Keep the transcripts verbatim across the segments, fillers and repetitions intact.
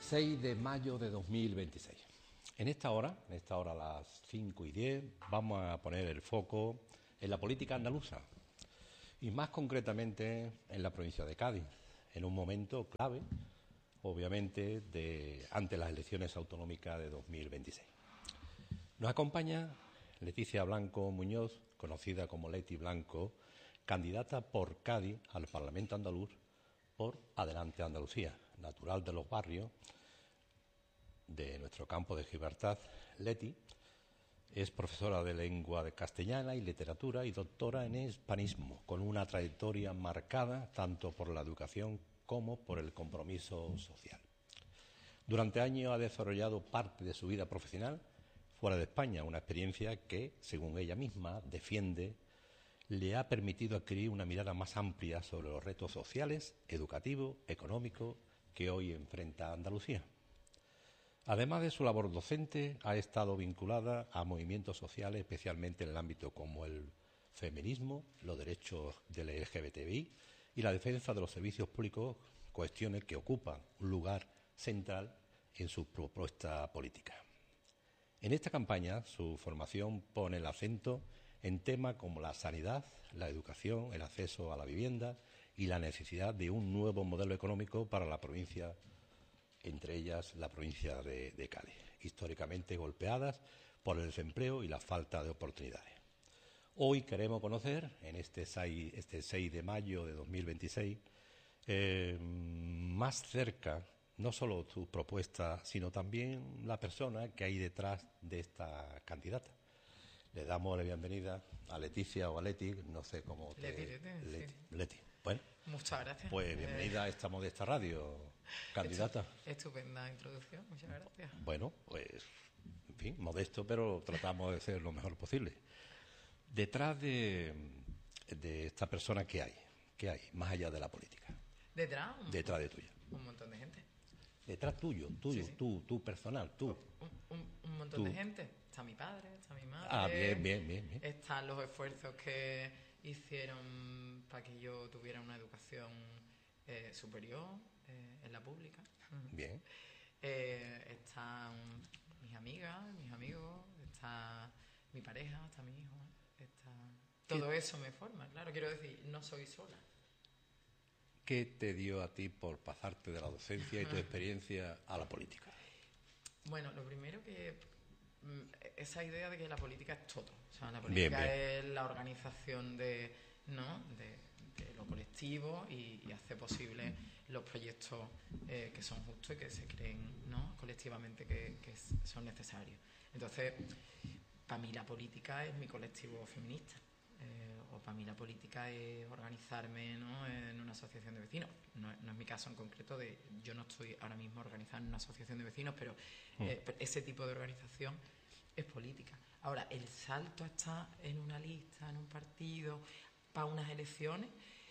seis de mayo de dos mil veintiséis. En esta hora, en esta hora a las cinco y diez, vamos a poner el foco en la política andaluza y más concretamente en la provincia de Cádiz, en un momento clave, obviamente, de, ante las elecciones autonómicas de dos mil veintiséis. Nos acompaña Leticia Blanco Muñoz, conocida como Leti Blanco, candidata por Cádiz al Parlamento andaluz por Adelante Andalucía, natural de Los Barrios, de nuestro campo de Gibraltar. Leti es profesora de lengua de castellana y literatura y doctora en hispanismo, con una trayectoria marcada tanto por la educación como por el compromiso social. Durante años ha desarrollado parte de su vida profesional fuera de España, una experiencia que, según ella misma, defiende, le ha permitido adquirir una mirada más amplia sobre los retos sociales, educativos, económicos que hoy enfrenta Andalucía. Además de su labor docente, ha estado vinculada a movimientos sociales, especialmente en el ámbito como el feminismo, los derechos del L G B T I y la defensa de los servicios públicos, cuestiones que ocupan un lugar central en su propuesta política. En esta campaña, su formación pone el acento en temas como la sanidad, la educación, el acceso a la vivienda y la necesidad de un nuevo modelo económico para la provincia, entre ellas la provincia de, de Cádiz, históricamente golpeadas por el desempleo y la falta de oportunidades. Hoy queremos conocer, en este seis, este seis de mayo de dos mil veintiséis, eh, más cerca no solo sus propuestas, sino también la persona que hay detrás de esta candidata. Le damos la bienvenida a Leticia o a Leti, no sé cómo te... Leti, Leti, Leti, sí. Leti. Bueno, muchas gracias. Pues bienvenida a esta modesta radio, candidata. Estupenda introducción, muchas gracias. Bueno, pues, en fin, modesto, pero tratamos de ser lo mejor posible. Detrás de, de esta persona, ¿qué hay? ¿Qué hay, más allá de la política? ¿Detrás? Un, Detrás de tuya. Un montón de gente. Detrás tuyo, tuyo, Sí, sí. tú, tú personal, tú. Un, un, un montón Tú. de gente. Está mi padre, está mi madre. Ah, bien, bien, bien, bien. Están los esfuerzos que hicieron para que yo tuviera una educación eh, superior eh, en la pública. Bien. Eh, están mis amigas, mis amigos, está mi pareja, está mi hijo. Está... Todo eso me forma, claro. Quiero decir, no soy sola. ¿Qué te dio a ti por pasarte de la docencia y tu experiencia a la política? Bueno, lo primero que... esa idea de que la política es todo. O sea, la política bien, bien. es la organización de, ¿no? de, de lo colectivo y, y hace posible los proyectos eh, que son justos y que se creen, ¿no? colectivamente que, que son necesarios. Entonces, para mí la política es mi colectivo feminista. Eh, o para mí la política es organizarme, ¿no? en una asociación de vecinos. No, no es mi caso en concreto, de yo no estoy ahora mismo organizada en una asociación de vecinos, pero eh, mm. ese tipo de organización es política. Ahora, el salto a estar en una lista, en un partido, para unas elecciones,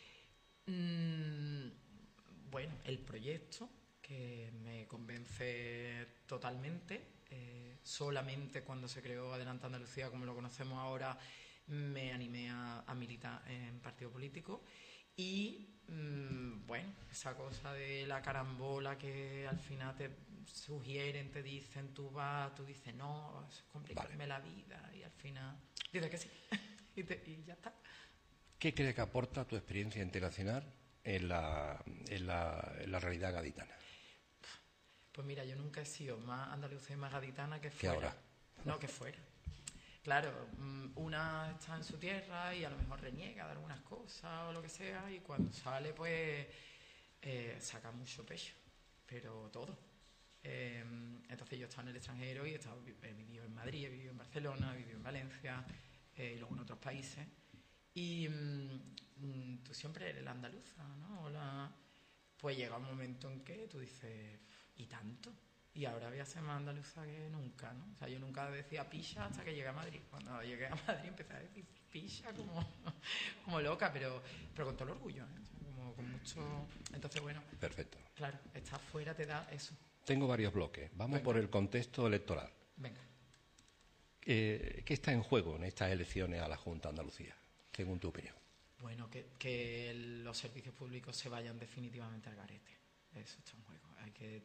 mmm, bueno, el proyecto que me convence totalmente, eh, solamente cuando se creó Adelante Andalucía, como lo conocemos ahora, me animé a, a militar en partido político y mmm, bueno, esa cosa de la carambola que al final te sugieren, te dicen, tú vas, tú dices no, es complicarme vale. la vida y al final dices que sí y, te, y ya está. ¿Qué crees que aporta tu experiencia internacional en la, en la, en la realidad gaditana? Pues mira, yo nunca he sido más andaluza y más gaditana que fuera. ¿Que ahora? No, que fuera. Claro, una está en su tierra y a lo mejor reniega de algunas cosas o lo que sea y cuando sale pues eh, saca mucho pecho, pero todo. Eh, entonces yo he estado en el extranjero y he, estado, he vivido en Madrid, he vivido en Barcelona, he vivido en Valencia eh, y luego en otros países. Y mmm, tú siempre eres la andaluza, ¿no? O la... Pues llega un momento en que tú dices, ¿y tanto? Y ahora voy a ser más andaluza que nunca, ¿no? O sea, yo nunca decía picha hasta que llegué a Madrid. Cuando llegué a Madrid empecé a decir picha como, como loca, pero, pero con todo el orgullo, ¿eh? O sea, como con mucho... Entonces, bueno... Perfecto. Claro, estar fuera te da eso. Tengo varios bloques. Vamos Venga. por el contexto electoral. Venga. Eh, ¿Qué está en juego en estas elecciones a la Junta de Andalucía, según tu opinión? Bueno, que, que los servicios públicos se vayan definitivamente al garete. Eso está en juego. Hay que...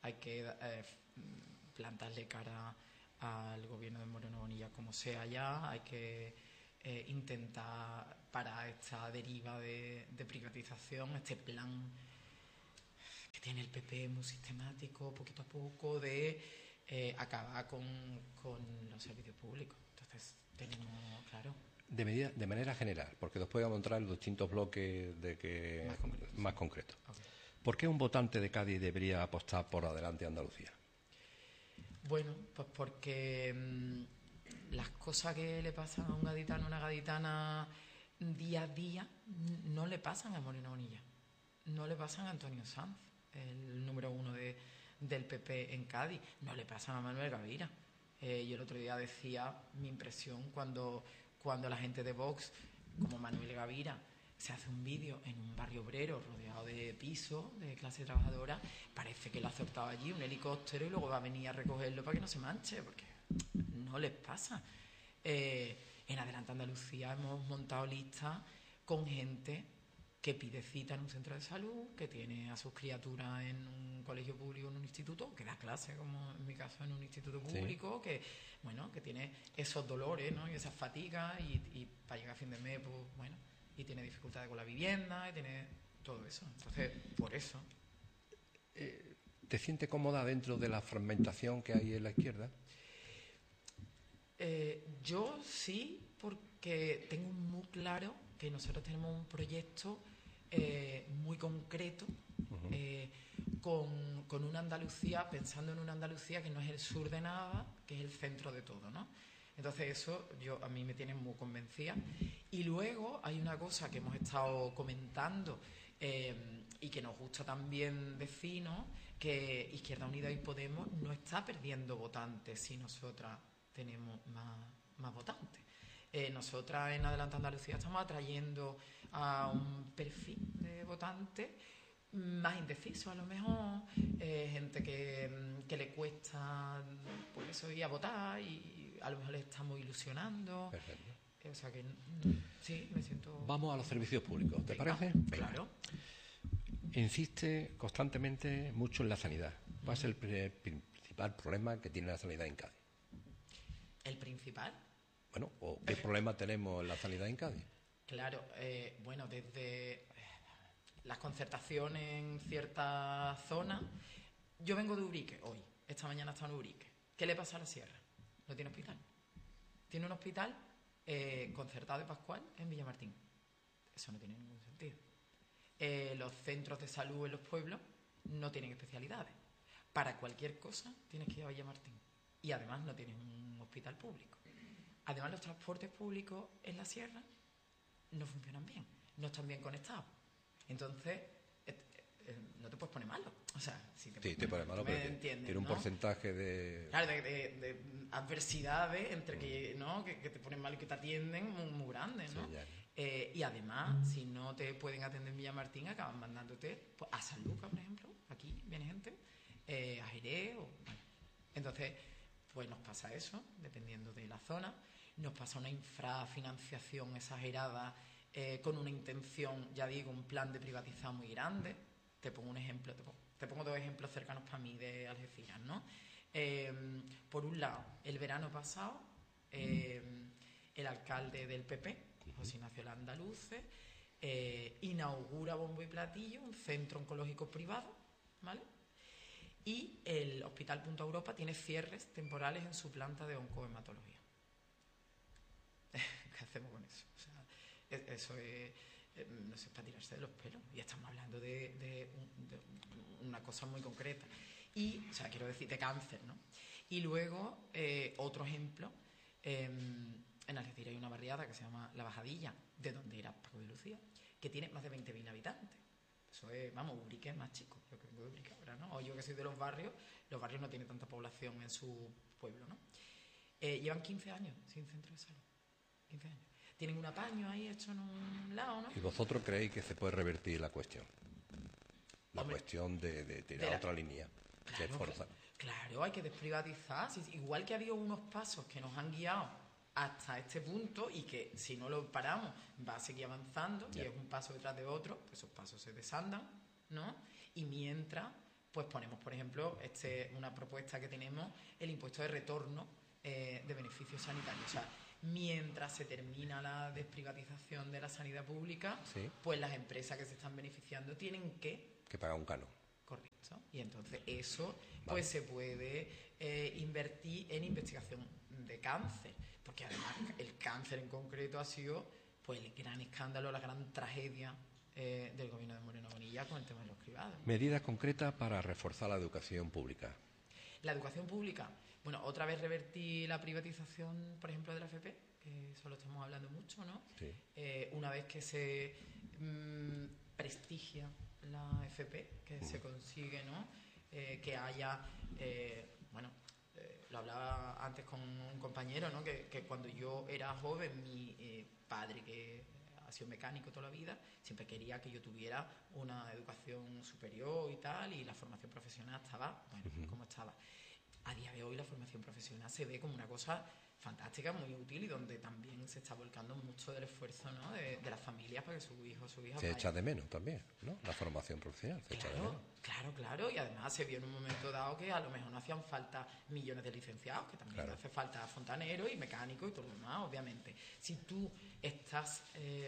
hay que eh, plantarle cara al gobierno de Moreno Bonilla como sea ya, hay que eh, intentar parar esta deriva de, de privatización, este plan que tiene el P P muy sistemático, poquito a poco, de eh, acabar con, con los servicios públicos. Entonces tenemos, claro... De, medida, de manera general, porque después vamos a entrar en los distintos bloques de que Más concretos. Más concreto. Okay. ¿Por qué un votante de Cádiz debería apostar por Adelante Andalucía? Bueno, pues porque mmm, las cosas que le pasan a un gaditano o una gaditana día a día no le pasan a Moreno Bonilla, no le pasan a Antonio Sanz, el número uno de, del P P en Cádiz, no le pasan a Manuel Gavira. Eh, yo el otro día decía mi impresión cuando, cuando la gente de Vox, como Manuel Gavira, se hace un vídeo en un barrio obrero rodeado de pisos de clase trabajadora, parece que lo ha acertado allí un helicóptero y luego va a venir a recogerlo para que no se manche, porque no les pasa. Eh, en Adelante Andalucía hemos montado listas con gente que pide cita en un centro de salud, que tiene a sus criaturas en un colegio público, en un instituto, que da clase, como en mi caso, en un instituto público, sí. que bueno, que tiene esos dolores, ¿no? Y esas fatigas, y, y para llegar a fin de mes, pues bueno, y tiene dificultades con la vivienda, y tiene todo eso. Entonces, por eso. Eh, ¿Te sientes cómoda dentro de la fragmentación que hay en la izquierda? Eh, yo sí, porque tengo muy claro que nosotros tenemos un proyecto eh, muy concreto, uh-huh. eh, con, con una Andalucía, pensando en una Andalucía que no es el sur de nada, que es el centro de todo, ¿no? Entonces eso yo a mí me tiene muy convencida. Y luego hay una cosa que hemos estado comentando eh, y que nos gusta también decir, ¿no? Que Izquierda Unida y Podemos no está perdiendo votantes si nosotras tenemos más, más votantes. Eh, nosotras en Adelante Andalucía estamos atrayendo a un perfil de votantes más indeciso a lo mejor, eh, gente que, que le cuesta por eso ir a votar y a lo mejor le estamos ilusionando. Perfecto. Eh, o sea que sí, me siento... Vamos a los servicios públicos, ¿te Venga, parece? Venga. Claro. Insiste constantemente mucho en la sanidad. ¿Cuál es el principal problema que tiene la sanidad en Cádiz? ¿El principal? Bueno, ¿o qué problema tenemos en la sanidad en Cádiz? Claro, eh, bueno, desde las concertaciones en ciertas zonas. Yo vengo de Ubrique hoy, esta mañana está en Ubrique. ¿Qué le pasa a la Sierra? No tiene hospital. Tiene un hospital eh, concertado de Pascual en Villamartín. Eso no tiene ningún sentido. Eh, los centros de salud en los pueblos no tienen especialidades. Para cualquier cosa tienes que ir a Villamartín. Y además no tienes un hospital público. Además los transportes públicos en la Sierra no funcionan bien, no están bien conectados. Entonces, eh, eh, no te puedes poner malo. O sea, si te sí, pones, te pones malo, pero tiene un ¿no? porcentaje de... Claro, de, de, de adversidades entre que, ¿no? que, que te ponen mal y que te atienden muy, muy grandes, ¿no? Sí, eh, y además, si no te pueden atender en Villamartín, acaban mandándote pues, a San Lucas, por ejemplo. Aquí viene gente, eh, a Jerez. O, bueno. Entonces, pues nos pasa eso, dependiendo de la zona. Nos pasa una infrafinanciación exagerada, eh, con una intención, ya digo, un plan de privatizar muy grande. Te pongo un ejemplo, te pongo, te pongo dos ejemplos cercanos para mí de Algeciras, ¿no? Eh, por un lado, el verano pasado, eh, el alcalde del P P, José Ignacio Landaluce, eh, inaugura bombo y platillo un centro oncológico privado, ¿vale? Y el Hospital Punta Europa tiene cierres temporales en su planta de oncohematología. ¿Qué hacemos con eso? O sea, eso es, no sé, para tirarse de los pelos. Y estamos hablando de, de, de una cosa muy concreta. Y, o sea, quiero decir, de cáncer, ¿no? Y luego, eh, otro ejemplo, eh, en Algeciras hay una barriada que se llama La Bajadilla, de donde era Paco de Lucía, que tiene más de veinte mil habitantes. Eso es, vamos, Ubrique es más chico. Yo que vengo de Ubrique ahora, ¿no? O yo que soy de los barrios, los barrios no tienen tanta población en su pueblo, ¿no? Eh, llevan quince años sin centro de salud. quince años. Tienen un apaño ahí hecho en un lado, ¿no? ¿Y vosotros creéis que se puede revertir la cuestión? La Hombre, cuestión de, de tirar de la, otra línea, claro, de fuerza. Claro, hay que desprivatizar. Sí, igual que ha habido unos pasos que nos han guiado hasta este punto y que si no lo paramos va a seguir avanzando, yeah. Y es un paso detrás de otro, pues esos pasos se desandan, ¿no? Y mientras, pues ponemos, por ejemplo, este, una propuesta que tenemos, el impuesto de retorno eh, de beneficios sanitarios. O sea, mientras se termina la desprivatización de la sanidad pública, sí, pues las empresas que se están beneficiando tienen que... que pagar un canon. Correcto. Y entonces eso Vale. pues se puede eh, invertir en investigación de cáncer, porque además el cáncer en concreto ha sido pues el gran escándalo, la gran tragedia eh, del gobierno de Moreno Bonilla con el tema de los cribados. Medidas concretas para reforzar la educación pública. La educación pública, bueno, otra vez revertir la privatización, por ejemplo, de la F P, que eso lo estamos hablando mucho, ¿no? Sí. Eh, una vez que se mmm, prestigia la F P, que uh-huh. se consigue, ¿no? Eh, que haya, eh, bueno, eh, lo hablaba antes con un compañero, ¿no? Que, que cuando yo era joven, mi eh, padre, que ha sido mecánico toda la vida, siempre quería que yo tuviera una educación superior y tal, y la formación profesional estaba, bueno, uh-huh. como estaba. A día de hoy la formación profesional se ve como una cosa fantástica, muy útil, y donde también se está volcando mucho del esfuerzo, ¿no? de, de las familias para que sus hijos, sus hijas se vayan. echa de menos también, ¿no? La formación profesional se claro, echa de menos. Claro, claro, y además se vio en un momento dado que a lo mejor no hacían falta millones de licenciados, que también claro. hace falta fontaneros y mecánicos y todo lo demás, obviamente. Si tú estás eh,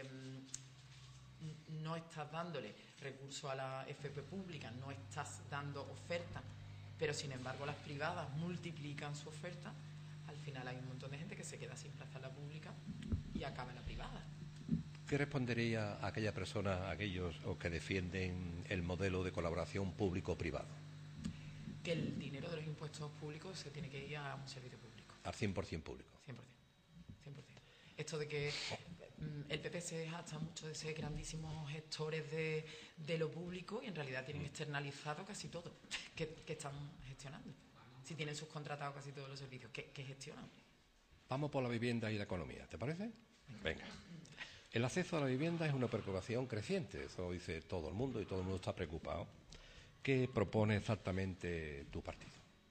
no estás dándole recursos a la F P pública, no estás dando oferta, pero sin embargo las privadas multiplican su oferta, al final hay un montón de gente que se queda sin plaza en la pública y acaba en la privada. ¿Qué respondería a aquella persona, a aquellos o que defienden el modelo de colaboración público-privado? Que el dinero de los impuestos públicos se tiene que ir a un servicio público. Al cien por ciento público. cien por ciento. cien por ciento. Esto de que mm, el P P se jacta mucho de ser grandísimos gestores de, de lo público y en realidad tienen externalizado casi todo que, que están gestionando. Si tienen subcontratado casi todos los servicios, ¿qué, qué gestionan? Vamos por la vivienda y la economía, ¿te parece? Venga. El acceso a la vivienda es una preocupación creciente, eso dice todo el mundo y todo el mundo está preocupado. ¿Qué propone exactamente tu partido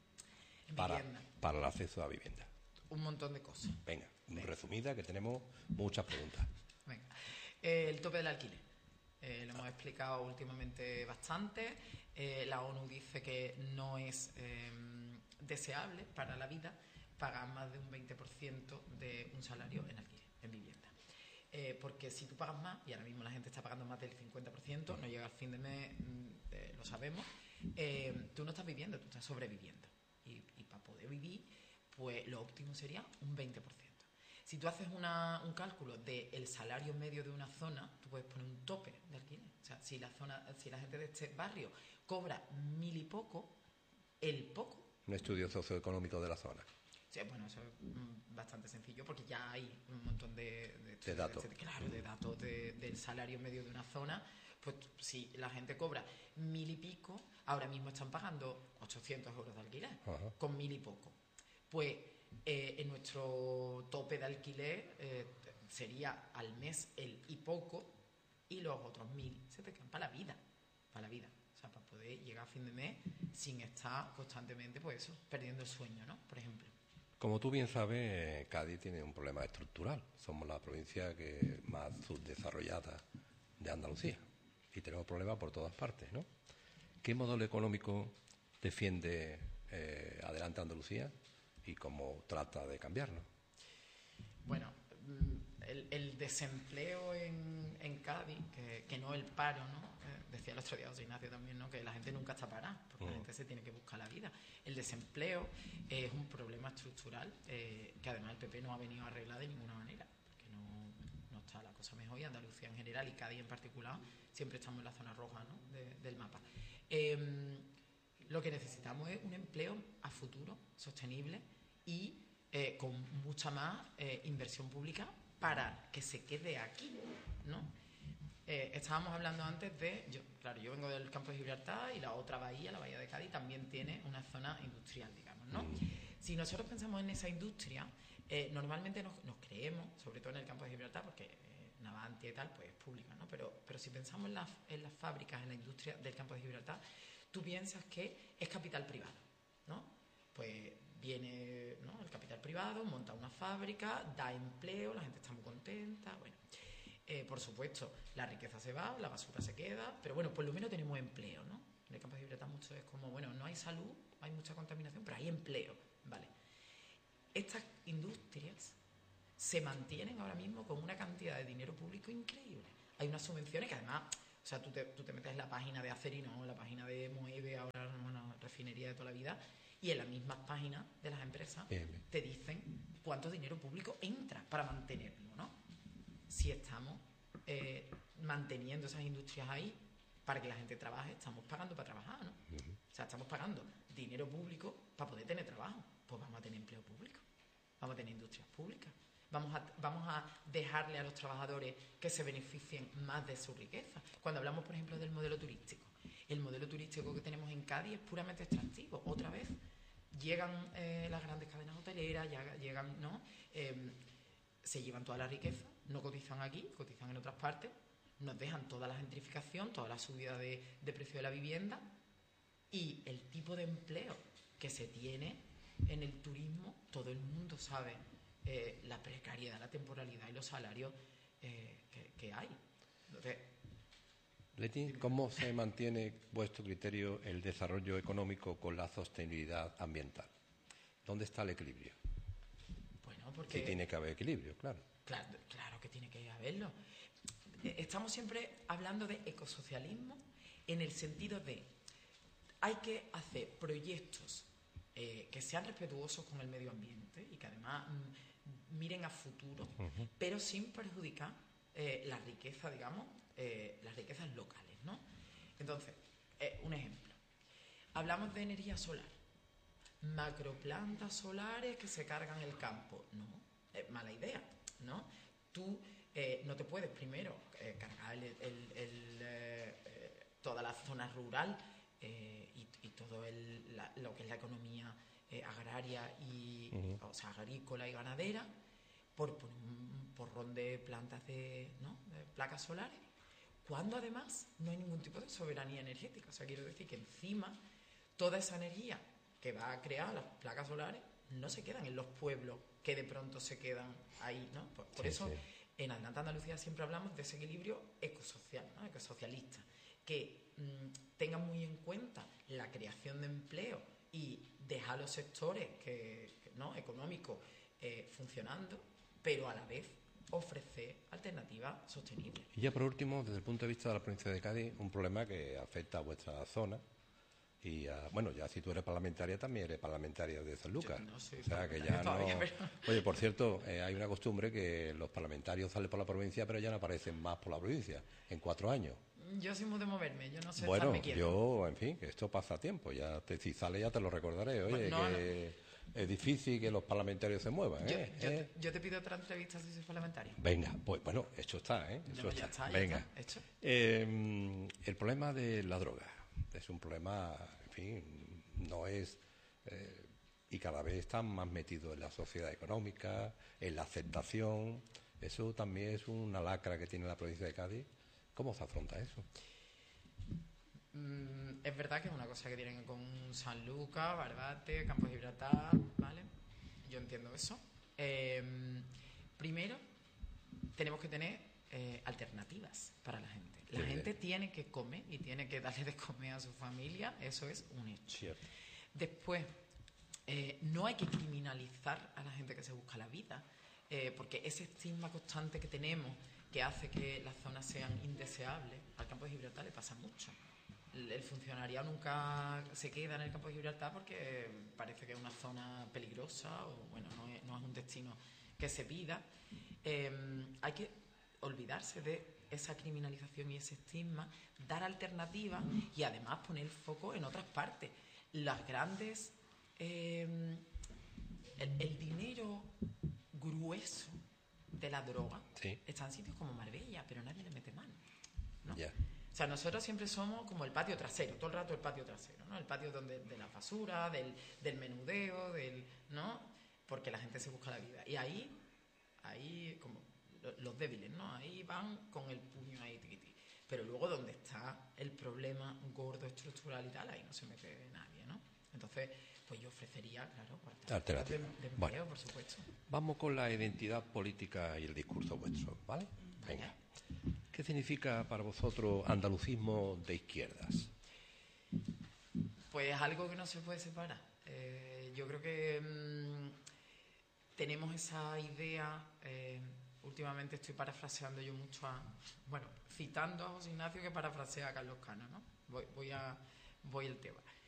para, para el acceso a la vivienda? Un montón de cosas. Venga, Venga. resumida, que tenemos muchas preguntas. Venga. Eh, el tope del alquiler. Eh, lo hemos explicado últimamente bastante. Eh, la ONU dice que no es eh, deseable para la vida pagar más de un veinte por ciento de un salario en alquiler, en vivienda. Eh, porque si tú pagas más, y ahora mismo la gente está pagando más del cincuenta por ciento, no llega al fin de mes, eh, lo sabemos, eh, tú no estás viviendo, tú estás sobreviviendo. Y, y para poder vivir, pues lo óptimo sería un veinte por ciento. Si tú haces una, un cálculo del salario medio de una zona, tú puedes poner un tope de alquiler. O sea, si la, zona, si la gente de este barrio cobra mil y poco, el poco... Un estudio socioeconómico de la zona. Sí, bueno, eso es bastante sencillo porque ya hay un montón de, de, de datos. De, claro, de datos de, del salario medio de una zona. Pues si la gente cobra mil y pico, ahora mismo están pagando ochocientos euros de alquiler, Ajá. con mil y poco. Pues eh, en nuestro tope de alquiler eh, sería al mes el y poco, y los otros mil se te quedan para la vida, para la vida. O sea, para poder llegar a fin de mes sin estar constantemente, pues eso, perdiendo el sueño, ¿no? Por ejemplo. Como tú bien sabes, Cádiz tiene un problema estructural. Somos la provincia que más subdesarrollada de Andalucía y tenemos problemas por todas partes, ¿no? ¿Qué modelo económico defiende eh, Adelante Andalucía y cómo trata de cambiarlo? Bueno, el, el desempleo en, en Cádiz, que, que no el paro, ¿no? Eh, decía el otro día José Ignacio también, ¿no? Que la gente nunca está parada, porque uh-huh. la gente se tiene que buscar la vida. El desempleo es un problema estructural eh, que además el P P no ha venido a arreglar de ninguna manera, porque no, no está la cosa mejor, y Andalucía en general y Cádiz en particular siempre estamos en la zona roja, ¿no? de, del mapa. Eh, lo que necesitamos es un empleo a futuro, sostenible y Eh, con mucha más eh, inversión pública para que se quede aquí, ¿no? Eh, estábamos hablando antes de, yo, claro, yo vengo del campo de Gibraltar y la otra bahía, la bahía de Cádiz, también tiene una zona industrial, digamos, ¿no? Mm. Si nosotros pensamos en esa industria, eh, normalmente nos, nos creemos, sobre todo en el campo de Gibraltar, porque eh, Navantia y tal, pues es pública, ¿no? Pero, pero si pensamos en, la, en las fábricas, en la industria del campo de Gibraltar, tú piensas que es capital privado, ¿no? Pues viene, ¿no? el capital privado, monta una fábrica, da empleo, la gente está muy contenta, bueno, eh, por supuesto, la riqueza se va, la basura se queda, pero bueno, por lo menos tenemos empleo, ¿no? En el campo de Gibraltar mucho es como, bueno, no hay salud, hay mucha contaminación, pero hay empleo, ¿vale? Estas industrias se mantienen ahora mismo con una cantidad de dinero público increíble. Hay unas subvenciones que además, o sea, tú te, tú te metes en la página de Acerino, en la página de Moeve, ahora una refinería de toda la vida, y en las mismas páginas de las empresas bien, bien. te dicen cuánto dinero público entra para mantenerlo, ¿no? Si estamos eh, manteniendo esas industrias ahí para que la gente trabaje, estamos pagando para trabajar, ¿no? Uh-huh. O sea, estamos pagando dinero público para poder tener trabajo. Pues vamos a tener empleo público, vamos a tener industrias públicas, vamos a, vamos a dejarle a los trabajadores que se beneficien más de su riqueza. Cuando hablamos, por ejemplo, del modelo turístico, el modelo turístico que tenemos en Cádiz es puramente extractivo. Otra vez, llegan eh, las grandes cadenas hoteleras, llegan, ¿no? Eh, se llevan toda la riqueza, no cotizan aquí, cotizan en otras partes, nos dejan toda la gentrificación, toda la subida de, de precio de la vivienda, y el tipo de empleo que se tiene en el turismo, todo el mundo sabe eh, la precariedad, la temporalidad y los salarios eh, que, que hay. Entonces, Leti, ¿cómo se mantiene, vuestro criterio, el desarrollo económico con la sostenibilidad ambiental? ¿Dónde está el equilibrio? Bueno, porque... Sí, tiene que haber equilibrio, claro. Claro, claro que tiene que haberlo. Estamos siempre hablando de ecosocialismo en el sentido de hay que hacer proyectos eh, que sean respetuosos con el medio ambiente y que además mm, miren a futuro, uh-huh. pero sin perjudicar eh, la riqueza, digamos, eh, las riquezas locales, ¿no? Entonces, eh, un ejemplo. Hablamos de energía solar. Macroplantas solares que se cargan el campo. No, es mala idea, ¿no? Tú eh, no te puedes primero eh, cargar el, el, el, eh, toda la zona rural eh, y, y todo el, la, lo que es la economía eh, agraria y uh-huh. o sea, agrícola y ganadera por, por un porrón de plantas de, ¿no? de placas solares, cuando además no hay ningún tipo de soberanía energética. O sea, quiero decir que encima toda esa energía que va a crear las placas solares no se quedan en los pueblos que de pronto se quedan ahí, ¿no? Por, por sí, eso sí. En Adelante Andalucía siempre hablamos de ese equilibrio ecosocial, ¿no? Ecosocialista, que mmm, tengan muy en cuenta la creación de empleo y dejar los sectores que, que, ¿no? económicos eh, funcionando, pero a la vez ofrecer alternativas sostenibles. Y ya por último, desde el punto de vista de la provincia de Cádiz, un problema que afecta a vuestra zona. Y uh, bueno, ya si tú eres parlamentaria, también eres parlamentaria de Sanlúcar. No sé, o sea que ya todavía, no. Pero... Oye, por cierto, eh, hay una costumbre que los parlamentarios salen por la provincia, pero ya no aparecen más por la provincia en cuatro años. Yo soy muy de moverme, yo no sé. Bueno, yo, en fin, que esto pasa a tiempo. Ya te, si sale ya te lo recordaré. Oye, bueno, no, que no. es difícil que los parlamentarios se muevan. Yo, ¿eh? yo, ¿Eh? Te, yo te pido otra entrevista si soy parlamentario. Venga, pues bueno, hecho está, ¿eh? Eso no, está. Ya está. Venga. Ya está, hecho. Eh, el problema de la droga es un problema, en fin, no es... Eh, y cada vez están más metidos en la sociedad económica, en la aceptación. Eso también es una lacra que tiene la provincia de Cádiz. ¿Cómo se afronta eso? Mm, es verdad que es una cosa que tienen con Sanlúcar, Barbate, Campos de Gibraltar, ¿vale? Yo entiendo eso. Eh, primero, tenemos que tener eh, alternativas para la gente. La sí, gente tiene que comer y tiene que darle de comer a su familia, eso es un hecho. Cierto. Después, eh, no hay que criminalizar a la gente que se busca la vida, eh, porque ese estigma constante que tenemos que hace que las zonas sean indeseables, al Campo de Gibraltar le pasa mucho. El funcionariado nunca se queda en el Campo de Gibraltar porque parece que es una zona peligrosa o bueno, no es, no es un destino que se pida. Eh, hay que olvidarse de esa criminalización y ese estigma, dar alternativas y además poner el foco en otras partes. Las grandes... Eh, el, el dinero grueso de la droga sí. está en sitios como Marbella, pero nadie le mete mano, ¿no? Yeah. O sea, nosotros siempre somos como el patio trasero, todo el rato el patio trasero, ¿no? El patio donde de la basura, del, del menudeo, del, ¿no? Porque la gente se busca la vida. Y ahí, ahí como los débiles, ¿no? Ahí van con el puño ahí, tiquití. Pero luego donde está el problema gordo estructural y tal, ahí no se mete nadie, ¿no? Entonces, pues yo ofrecería, claro, alternativas de, de empleo, bueno, por supuesto. Vamos con la identidad política y el discurso vuestro, ¿vale? Venga. ¿Qué significa para vosotros andalucismo de izquierdas? Pues algo que no se puede separar. Eh, yo creo que mmm, tenemos esa idea, eh, últimamente estoy parafraseando yo mucho a, bueno, citando a José Ignacio que parafrasea a Carlos Cano, ¿no? Voy, voy, a, voy al tema.